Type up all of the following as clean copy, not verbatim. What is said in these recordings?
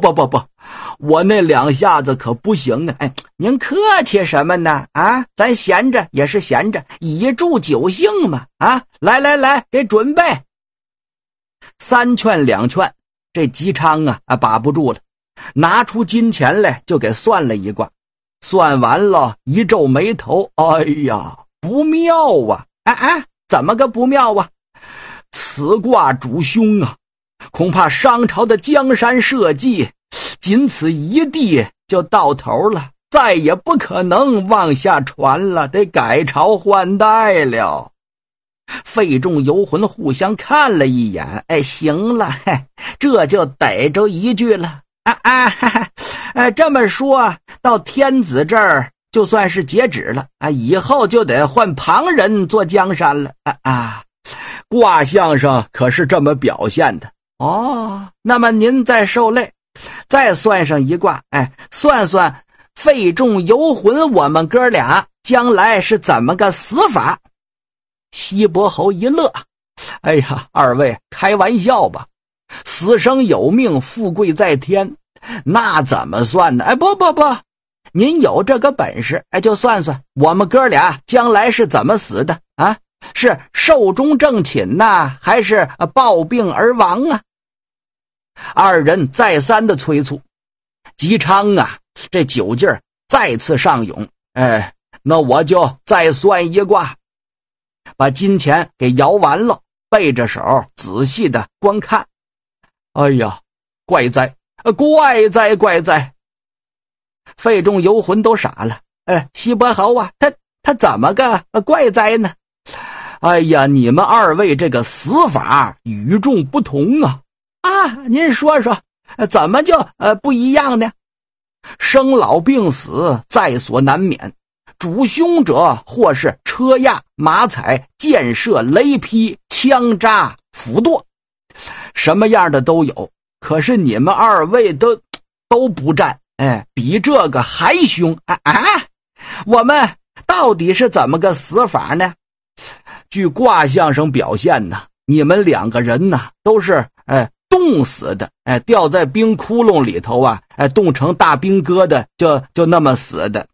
不，我那2下子可不行啊！哎，您客气什么呢？啊，咱闲着也是闲着，以助酒兴嘛！啊，来，给准备。3劝2劝，这吉昌啊把不住了，拿出金钱来就给算了一卦。算完了，一皱眉头，哎呀，不妙啊！怎么个不妙啊？此卦主凶啊，恐怕商朝的江山社稷仅此一地就到头了，再也不可能往下传了，得改朝换代了。费仲游魂互相看了一眼，哎，行了，这就逮着一句了。这么说到天子这儿就算是截止了啊，以后就得换旁人做江山了卦象上可是这么表现的哦。那么您再受累，再算上一卦，算算费仲游魂我们哥俩将来是怎么个死法。西伯侯一乐，哎呀，二位开玩笑吧，死生有命，富贵在天，那怎么算呢？不，您有这个本事，就算算我们哥俩将来是怎么死的啊？是寿终正寝呐，还是暴病而亡啊？二人再三的催促，吉昌啊，这酒劲儿再次上涌，那我就再算一卦。把金钱给摇完了，背着手仔细的观看。哎呀，怪哉！费仲游魂都傻了。西伯侯啊，他怎么个怪哉呢？哎呀，你们二位这个死法与众不同啊！您说说，怎么就不一样呢？生老病死在所难免，主凶者或是车压、马踩、箭射、雷劈、枪扎、斧剁，什么样的都有。可是你们二位都不占，比这个还凶我们到底是怎么个死法呢？据卦象上表现呢，你们2个人呢都是冻死的，掉在冰窟窿里头啊，冻成大冰疙瘩，就那么死的。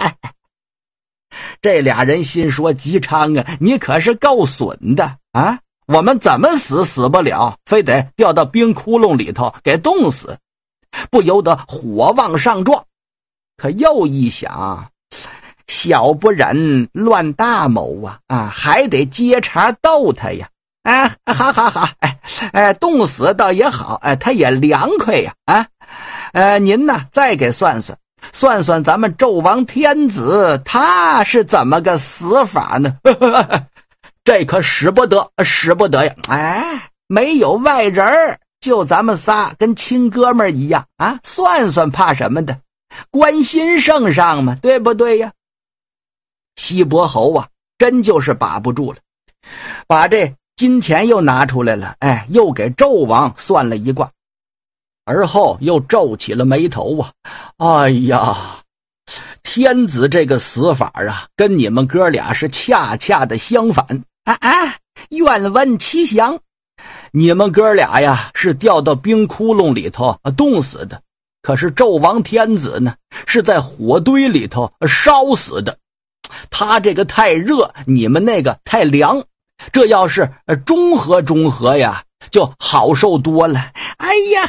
这俩人心说，吉昌啊，你可是够损的啊！我们怎么死不了，非得掉到冰窟窿里头给冻死，不由得火往上撞。可又一想，小不忍乱大谋啊，还得接茬逗他呀。好，冻死倒也好，他也凉快呀您呢再给算算咱们纣王天子他是怎么个死法呢？这可使不得呀！没有外人，就咱们仨跟亲哥们一样算算怕什么的？关心圣上嘛，对不对呀？西伯侯啊，真就是把不住了，把这金钱又拿出来了，又给纣王算了一卦，而后又皱起了眉头啊！哎呀，天子这个死法啊，跟你们哥俩是恰恰的相反愿闻其详。你们哥俩呀是掉到冰窟窿里头冻死的，可是纣王天子呢是在火堆里头烧死的。他这个太热，你们那个太凉，这要是中和呀，就好受多了。哎呀，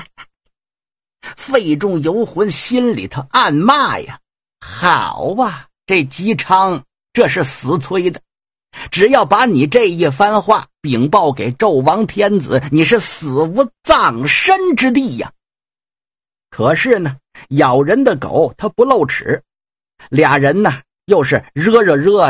费仲游魂心里头暗骂呀，好啊，这吉昌这是死催的，只要把你这一番话禀报给纣王天子，你是死无葬身之地呀。可是呢，咬人的狗它不露齿，俩人呢又是热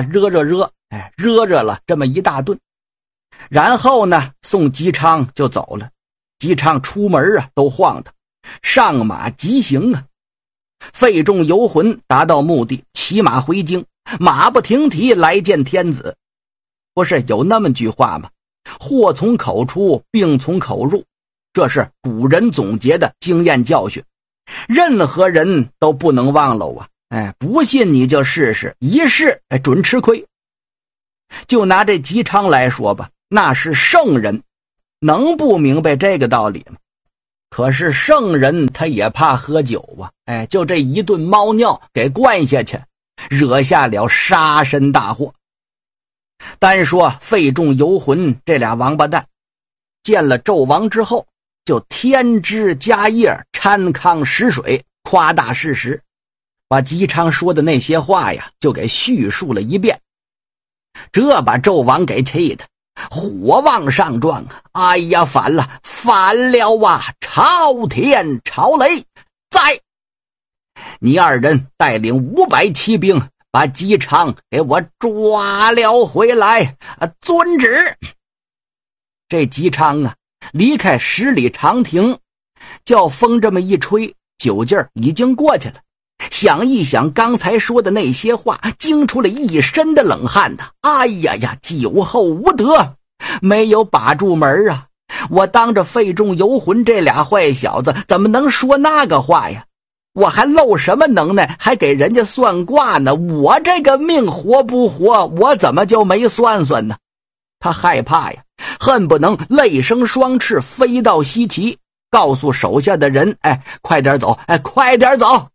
了这么一大顿。然后呢，送吉昌就走了。吉昌出门都晃荡，上马疾行啊。费仲游魂达到目的，骑马回京，马不停蹄来见天子。不是有那么句话吗？祸从口出，病从口入，这是古人总结的经验教训，任何人都不能忘了不信你就试试，一试准吃亏。就拿这吉昌来说吧，那是圣人，能不明白这个道理吗？ 可是圣人他也怕喝酒啊，就这一顿猫尿给灌下去，惹下了杀身大祸。单说费仲游魂这俩王八蛋，见了纣王之后，就添枝加叶，掺糠食水，夸大事实，把姬昌说的那些话呀，就给叙述了一遍。这把纣王给气的火往上撞啊！哎呀，反了啊！朝天朝雷，在！你二人带领500骑兵，把姬昌给我抓了回来！遵旨。这姬昌啊，离开10里长亭，叫风这么一吹，酒劲儿已经过去了。想一想刚才说的那些话，惊出了一身的冷汗呐！哎呀呀，酒后无德，没有把住门啊！我当着费仲游魂这俩坏小子，怎么能说那个话呀？我还露什么能耐，还给人家算卦呢？我这个命活不活，我怎么就没算算呢？他害怕呀，恨不能累生双翅飞到西岐，告诉手下的人：快点走，快点走！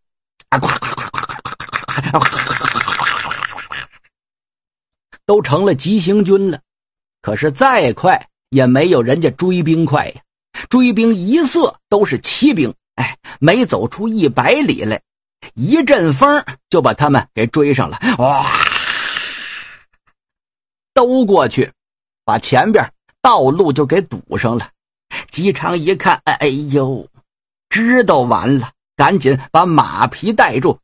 都成了急行军了，可是再快也没有人家追兵快呀！追兵一色都是骑兵，没走出100里来，一阵风就把他们给追上了，哇！都过去，把前边道路就给堵上了。姬昌一看，哎呦，知道完了，赶紧把马匹带住。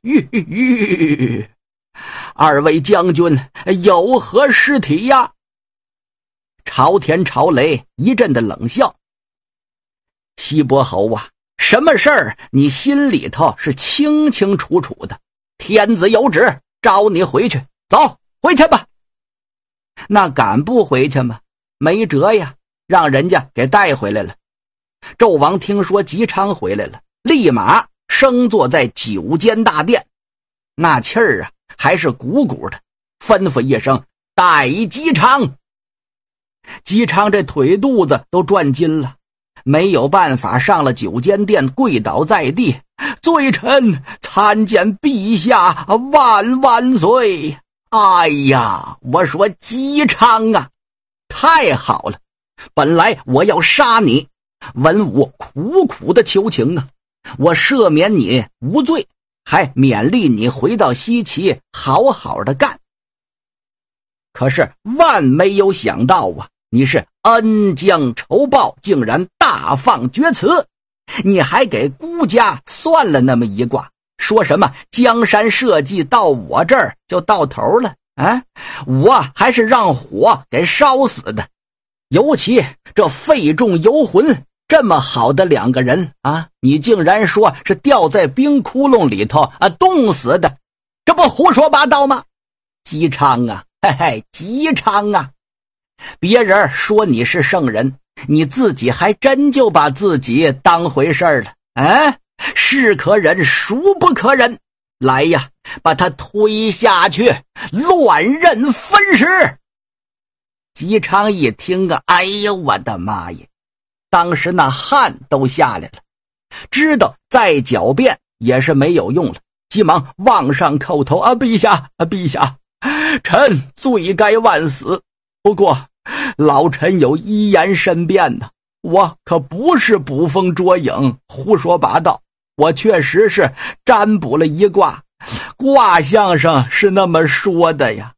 二位将军有何失体呀？朝天朝雷一阵的冷笑。西伯侯啊，什么事儿你心里头是清清楚楚的，天子有旨，召你回去，走，回去吧。那敢不回去吗？没辙呀，让人家给带回来了。纣王听说姬昌回来了，立马升坐在9间大殿，那气儿啊还是鼓鼓的，吩咐一声，带姬昌。姬昌这腿肚子都转筋了，没有办法，上了9间殿，跪倒在地，罪臣参见陛下，万万岁！哎呀，我说姬昌啊，太好了，本来我要杀你，文武苦苦的求情啊，我赦免你无罪，还勉励你回到西岐好好的干。可是万没有想到啊，你是恩将仇报，竟然大放厥词，你还给孤家算了那么一卦，说什么江山社稷到我这儿就到头了啊！我还是让火给烧死的。尤其这费仲游魂这么好的2个人啊，你竟然说是掉在冰窟窿里头冻死的，这不胡说八道吗？姬昌啊，姬昌啊，别人说你是圣人，你自己还真就把自己当回事了是可忍孰不可忍，来呀，把他推下去，乱刃分尸。姬昌一听啊，哎呦我的妈呀，当时那汗都下来了，知道再狡辩也是没有用了，急忙往上叩头，陛下，陛下，臣罪该万死，不过老臣有一言申辩呢，我可不是捕风捉影胡说八道，我确实是占卜了一卦，卦象上是那么说的呀。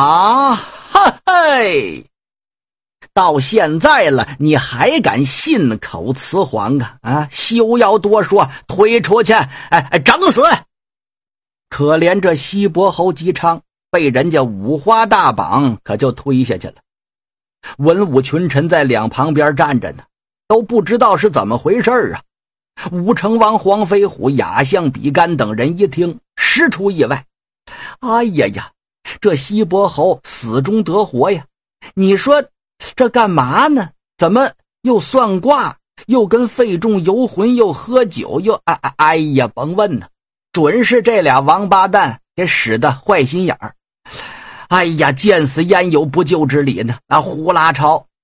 嘿，到现在了，你还敢信口雌黄休要多说，推出去，整死！可怜这西伯侯姬昌被人家五花大绑，可就推下去了。文武群臣在两旁边站着呢，都不知道是怎么回事啊。武成王黄飞虎、亚相比干等人一听，实出意外。哎呀呀，这西伯侯死中得活呀！你说这干嘛呢？怎么又算卦，又跟费仲游魂，又喝酒，又哎呀，甭问呢，准是这俩王八蛋给使的坏心眼儿。哎呀，见死焉有不救之理呢！呼啦超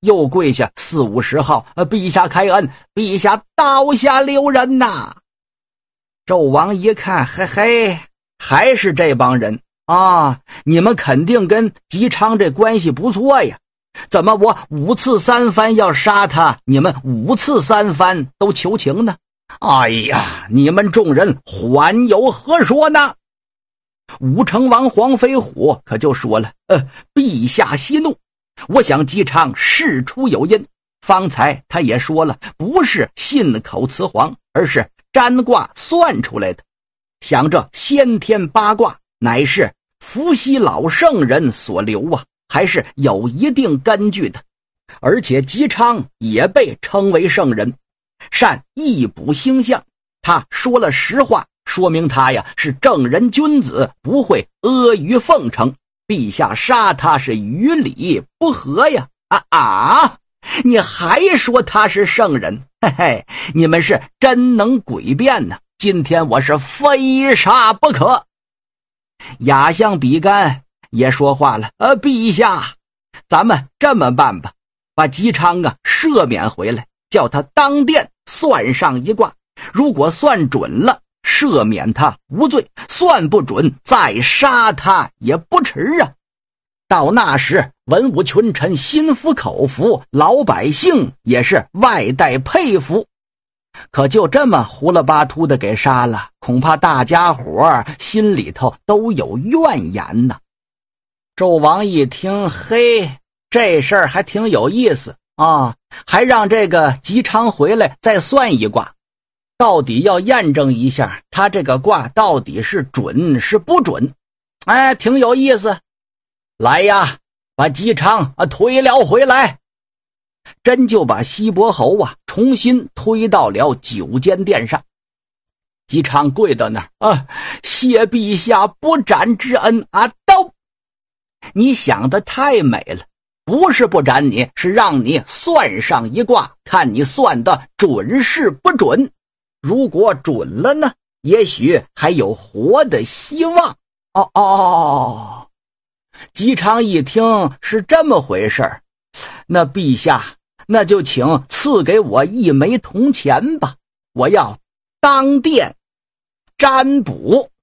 又跪下40-50号，陛下开恩，陛下刀下留人呐。纣王一看，嘿嘿，还是这帮人啊！你们肯定跟姬昌这关系不错呀，怎么我5次3番要杀他，你们5次3番都求情呢？哎呀，你们众人还有何说呢？武成王黄飞虎可就说了，陛下息怒，我想姬昌事出有因，方才他也说了，不是信口雌黄，而是占卦算出来的。想这先天八卦乃是伏羲老圣人所留啊，还是有一定根据的。而且姬昌也被称为圣人，善易卜星象，他说了实话，说明他呀是正人君子，不会阿谀奉承。陛下杀他是于理不合呀！你还说他是圣人？嘿嘿，你们是真能诡辩呢！今天我是非杀不可。亚相比干也说话了，陛下，咱们这么办吧，把姬昌赦免回来，叫他当殿算上一卦，如果算准了，赦免他无罪，算不准再杀他也不迟啊。到那时文武群臣心服口服，老百姓也是外带佩服。可就这么胡了巴秃的给杀了，恐怕大家伙心里头都有怨言呢。纣王一听，嘿，这事儿还挺有意思啊，还让这个姬昌回来再算一卦，到底要验证一下他这个卦到底是准是不准。挺有意思。来呀，把姬昌推了回来。真就把西伯侯重新推到了9间殿上。姬昌跪到那儿，谢陛下不斩之恩啊！刀，你想的太美了，不是不斩你，是让你算上一卦，看你算的准是不准。如果准了呢，也许还有活的希望。姬昌一听是这么回事儿，那陛下，那就请赐给我1枚铜钱吧，我要当殿占卜。